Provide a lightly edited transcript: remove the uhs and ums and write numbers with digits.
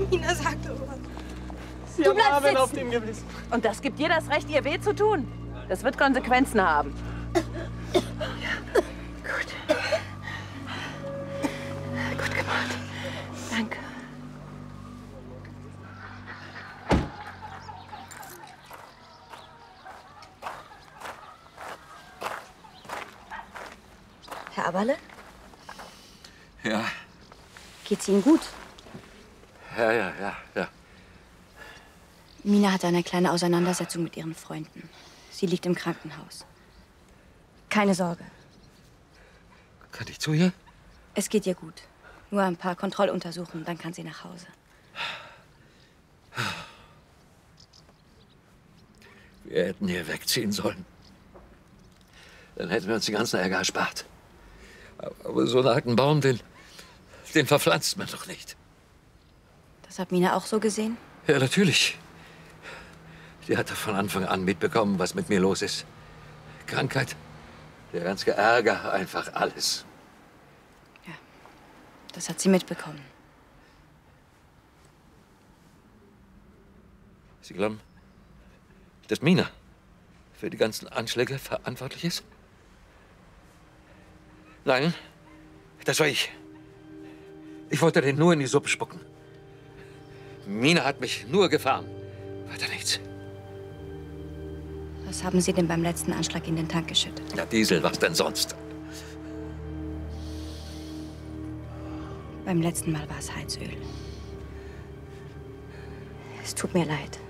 Mina, sag doch was. Sie haben Armen auf den gewissen. Und das gibt dir das Recht, ihr weh zu tun. Das wird Konsequenzen haben. Ja, gut. Gut gemacht. Danke. Herr Aberle? Ja. Geht's Ihnen gut? Ja. Mina hatte eine kleine Auseinandersetzung mit ihren Freunden. Sie liegt im Krankenhaus. Keine Sorge. Kann ich zu ihr? Es geht ihr gut. Nur ein paar Kontrolluntersuchungen, dann kann sie nach Hause. Wir hätten hier wegziehen sollen. Dann hätten wir uns den ganzen Ärger erspart. Aber so einen alten Baum, den verpflanzt man doch nicht. Das hat Mina auch so gesehen? Ja, natürlich. Die hat von Anfang an mitbekommen, was mit mir los ist. Krankheit, der ganze Ärger, einfach alles. Ja, das hat sie mitbekommen. Sie glauben, dass Mina für die ganzen Anschläge verantwortlich ist? Nein, das war ich. Ich wollte den nur in die Suppe spucken. Mina hat mich nur gefahren. Weiter nichts. Was haben Sie denn beim letzten Anschlag in den Tank geschüttet? Na, Diesel, was denn sonst? Beim letzten Mal war es Heizöl. Es tut mir leid.